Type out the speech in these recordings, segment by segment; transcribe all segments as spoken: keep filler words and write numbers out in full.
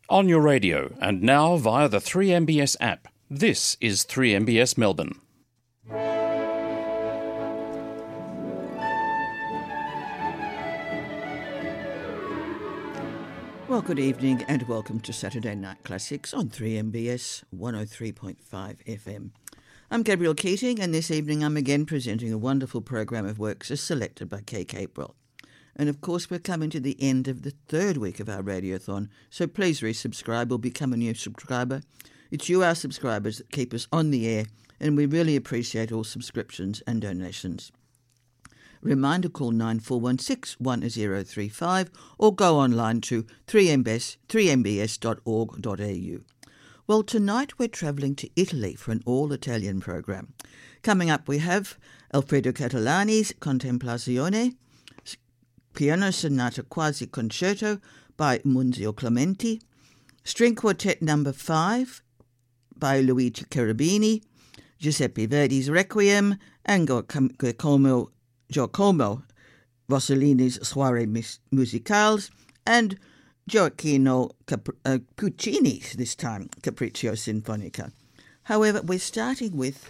On your radio and now via the three M B S app. This is three M B S Melbourne. Well, good evening and welcome to Saturday Night Classics on three M B S one oh three point five F M. I'm Gabrielle Keating, and this evening I'm again presenting a wonderful program of works as selected by Kay Capewell. And of course we're coming to the end of the third week of our radiothon, so please resubscribe or become a new subscriber. It's you, our subscribers, that keep us on the air, and we really appreciate all subscriptions and donations. Reminder, call nine four one six, one zero three five or go online to three m b s dot org dot a u. Well, tonight we're travelling to Italy for an all-Italian program. Coming up we have Alfredo Catalani's Contemplazione, Piano Sonata Quasi Concerto by Munzio Clementi, String Quartet Number five by Luigi Cherubini, Giuseppe Verdi's Requiem, and Giacomo Giacomo Rossellini's Soirées Musicales, and Gioacchino Cap- uh, Puccini's, this time, Capriccio Sinfonica. However, we're starting with,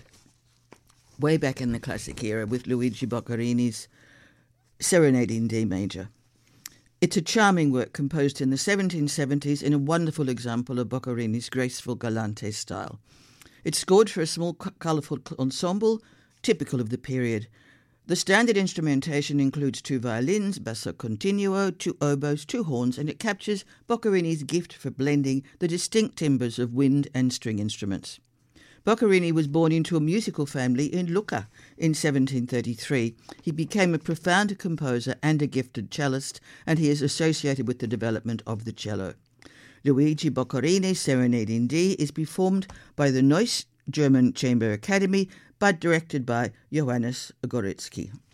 way back in the classic era, with Luigi Boccherini's Serenade in D major. It's a charming work composed in the seventeen seventies in a wonderful example of Boccherini's graceful Galante style. It's scored for a small, colourful ensemble, typical of the period. The standard instrumentation includes two violins, basso continuo, two oboes, two horns, and it captures Boccherini's gift for blending the distinct timbres of wind and string instruments. Boccherini was born into a musical family in Lucca in seventeen thirty-three. He became a profound composer and a gifted cellist, and he is associated with the development of the cello. Luigi Boccherini's Serenade in D is performed by the Neuss German Chamber Academy, but directed by Johannes Goretzky.